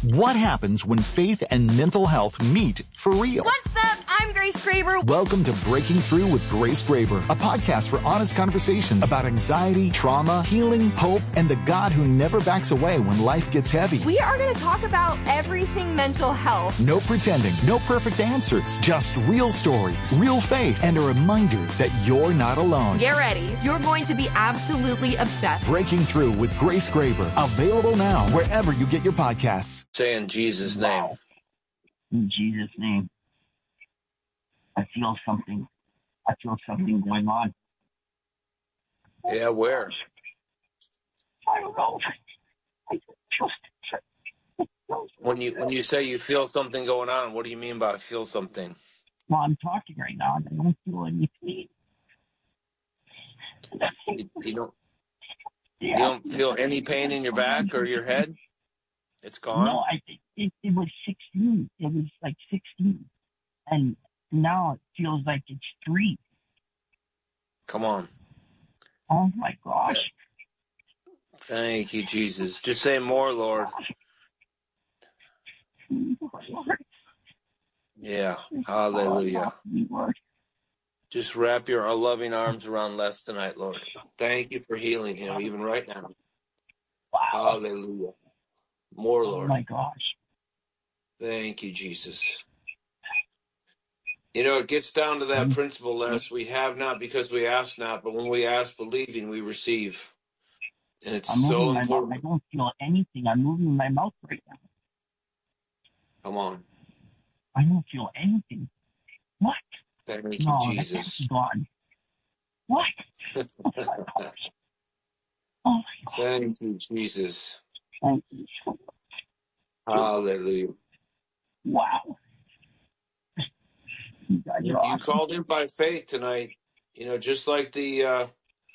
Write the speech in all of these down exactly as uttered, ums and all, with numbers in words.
What happens when faith and mental health meet for real? What's up? I'm Grace Graber. Welcome to Breaking Through with Grace Graber, a podcast for honest conversations about anxiety, trauma, healing, hope, and the God who never backs away when life gets heavy. We are going to talk about everything mental health. No pretending, no perfect answers, just real stories, real faith, and a reminder that you're not alone. Get ready. You're going to be absolutely obsessed. Breaking Through with Grace Graber, available now wherever you get your podcasts. Say in Jesus' name. Wow. In Jesus' name. I feel something. I feel something going on. Yeah, where? I don't know. I just, When you when you say you feel something going on, what do you mean by feel something? well, I'm talking right now, and I don't feel any pain. You, you don't Yeah. you don't feel any pain in your back or your head? It's gone? No, I think it, it was sixteen. It was like sixteen. And now it feels like it's three. Come on. Oh, my gosh. Thank you, Jesus. Just say more, Lord. Yeah. Hallelujah. Just wrap your loving arms around Les tonight, Lord. Thank you for healing him, even right now. Wow. Hallelujah. More, Oh, Lord. my gosh. Thank you, Jesus. You know, it gets down to that principle, Les. We have not because we ask not, but when we ask believing, we receive. And it's I'm so moving my mouth. important. I don't feel anything. I'm moving my mouth right now. Come on. I don't feel anything. What? Thank you, No, Jesus. that's gone. What? Oh, my gosh. Oh, my God. Thank you, Jesus. Thank you so much. Hallelujah. Wow. You guys are You awesome. called in by faith tonight. You know, just like the uh,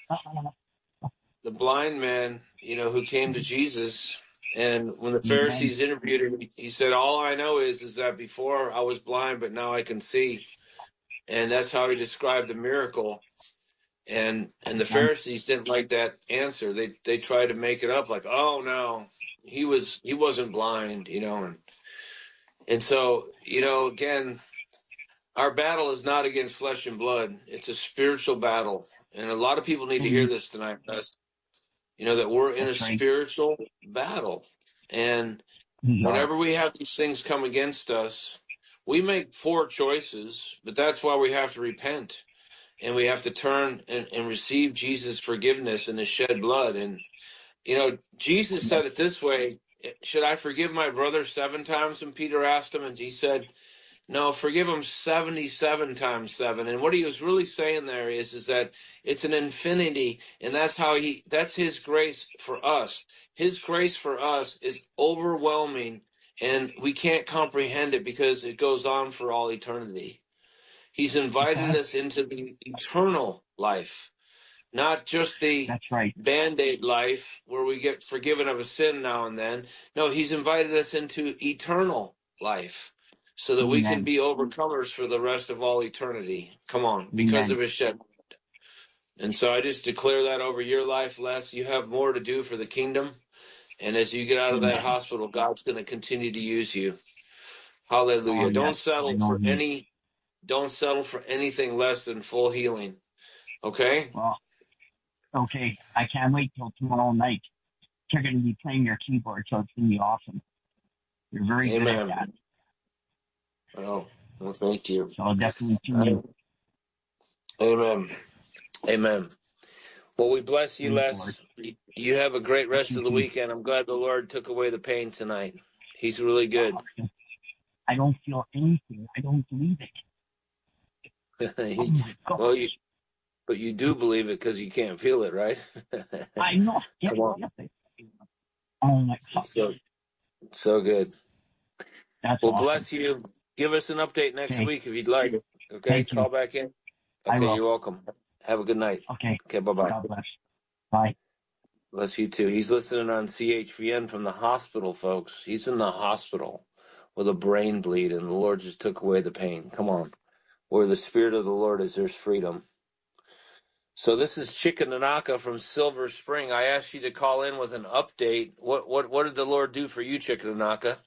Uh, the blind man, you know, who came to Jesus. And when the Amen. Pharisees interviewed him, he said, all I know is, is that before I was blind, but now I can see. And that's how he described the miracle. And and the Pharisees didn't like that answer. They they tried to make it up like, oh no, he was he wasn't blind, you know. And and so, you know, again, our battle is not against flesh and blood. It's a spiritual battle. And a lot of people need to hear this tonight, Wes. You know, that we're in That's a right. spiritual battle. And We are. whenever we have these things come against us, we make poor choices, but that's why we have to repent. And we have to turn and, and receive Jesus' forgiveness and his shed blood. And, you know, Jesus said it this way, should I forgive my brother seven times? When Peter asked him, and he said, no, forgive him seventy-seven times seven. And what he was really saying there is, is that it's an infinity, and that's how he, that's his grace for us. His grace for us is overwhelming, and we can't comprehend it because it goes on for all eternity. He's invited us into the eternal life, not just the That's right. Band-Aid life where we get forgiven of a sin now and then. No, he's invited us into eternal life so that we can Amen. be overcomers for the rest of all eternity. Come on, because Amen. of his shed blood. And so I just declare that over your life, Les. You have more to do for the kingdom. And as you get out of that Amen. hospital, God's going to continue to use you. Hallelujah. Oh, Don't yes. settle I know for he- any don't settle for anything less than full healing. Okay? Well, okay. I can't wait till tomorrow night. You're going to be playing your keyboard, so it's going to be awesome. You're very good Amen. at that. Oh, well, thank you. So I'll definitely tune in. Amen. Amen. Well, we bless you, Praise the Les. Lord. You have a great rest You of the too. weekend. I'm glad the Lord took away the pain tonight. He's really good. I don't feel anything. I don't believe it. Oh, my gosh. Well, you, but you do believe it because you can't feel it, right? I know. Yes, Come on. yes, I- oh, my gosh. So, so good. That's Well, awesome. bless you. Give us an update next Okay. week if you'd like. Okay, Thank you. call back in. I Okay, will. you're welcome. Have a good night. Okay. Okay, bye-bye. God bless. Bye. Bless you too. He's listening on C H V N from the hospital, folks. He's in the hospital with a brain bleed, and the Lord just took away the pain. Come on. Where the Spirit of the Lord is, there's freedom. So this is Chickananaka from Silver Spring. I asked you to call in with an update. What what what did the Lord do for you, Chickananaka?